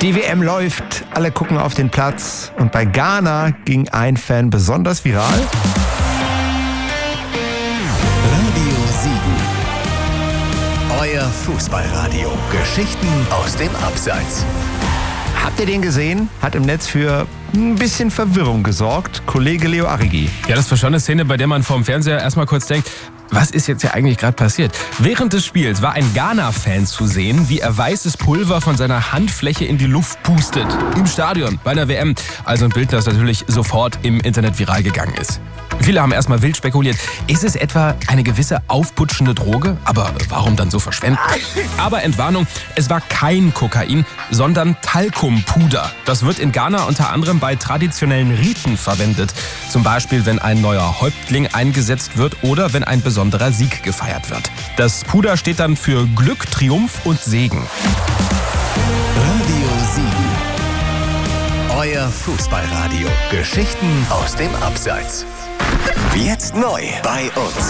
Die WM läuft, alle gucken auf den Platz und bei Ghana ging ein Fan besonders viral. Radio Siegen. Euer Fußballradio. Geschichten aus dem Abseits. Habt ihr den gesehen? Hat im Netz für ein bisschen Verwirrung gesorgt. Kollege Leo Arrighi. Ja, das war schon eine Szene, bei der man vorm Fernseher erstmal kurz denkt, was ist jetzt hier eigentlich gerade passiert? Während des Spiels war ein Ghana-Fan zu sehen, wie er weißes Pulver von seiner Handfläche in die Luft pustet. Im Stadion, bei einer WM. Also ein Bild, das natürlich sofort im Internet viral gegangen ist. Viele haben erstmal wild spekuliert, ist es etwa eine gewisse aufputschende Droge? Aber warum dann so verschwenden? Aber Entwarnung, es war kein Kokain, sondern Talkumpuder. Das wird in Ghana unter anderem bei traditionellen Riten verwendet. Zum Beispiel, wenn ein neuer Häuptling eingesetzt wird oder wenn ein besonderer Sieg gefeiert wird. Das Puder steht dann für Glück, Triumph und Segen. Radio Siegen. Euer Fußballradio. Geschichten aus dem Abseits. Jetzt neu bei uns.